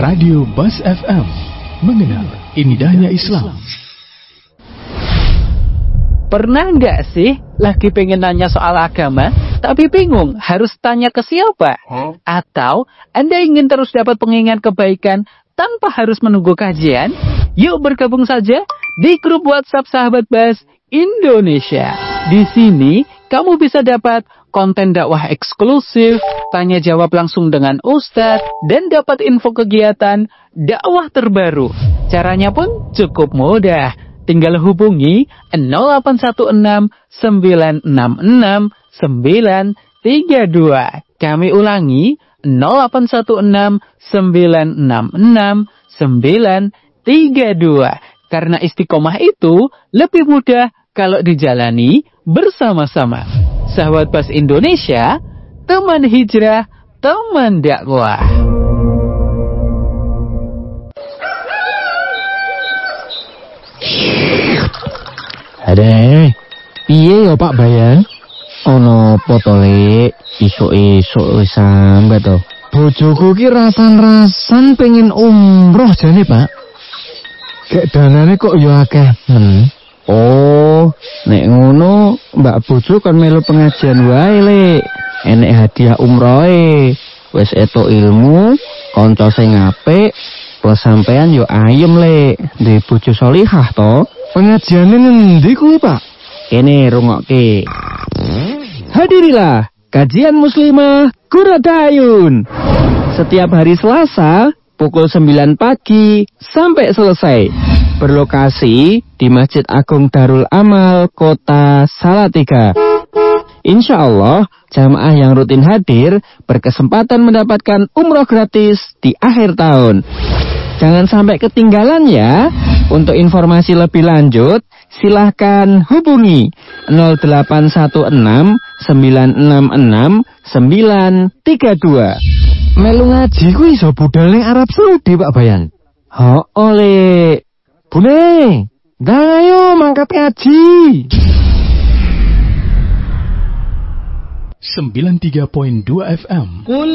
Radio Bas FM, mengenal indahnya Islam. Pernah nggak sih lagi pengen nanya soal agama, tapi bingung harus tanya ke siapa? Atau Anda ingin terus dapat pengingat kebaikan tanpa harus menunggu kajian? Yuk bergabung saja di grup WhatsApp Sahabat Bas Indonesia. Di sini kamu bisa dapat konten dakwah eksklusif, tanya jawab langsung dengan Ustadz, dan dapat info kegiatan dakwah terbaru. Caranya pun cukup mudah. Tinggal hubungi 0816 966 932. Kami ulangi 0816 966 932. Karena istiqomah itu lebih mudah kalau dijalani bersama-sama. Sahabat Bas Indonesia, teman hijrah, teman dakwah. Ade, piye ya Pak Bayan? Ono potole isuk-isuk wis sambat to. Bojoku ki rasan-rasan pengen umroh jane, Pak. Kek danane kok ya akeh men. Oh, nek ngono Mbak bojo kan melu pengajian wae, Lek. Enek hadiah umrohe. Wis etuk ilmu, kanca sing apik, plus sampean yo ayem, Lek. Duwe bojo salihah to. Pengajiane ngendi kuwi, Pak? Kene rungokke. Hadirilah kajian muslimah Kuradayun. Setiap hari Selasa pukul 9 pagi sampai selesai. Berlokasi di Masjid Agung Darul Amal, Kota Salatiga. Insya Allah, jamaah yang rutin hadir berkesempatan mendapatkan umroh gratis di akhir tahun. Jangan sampai ketinggalan ya. Untuk informasi lebih lanjut, silahkan hubungi 0816 966 932. Melu ngaji ku iso budal ning Arab Saudi, Pak Bayan. Ho, oleh Bune, ayo mangkat ngaji. 93.2 FM.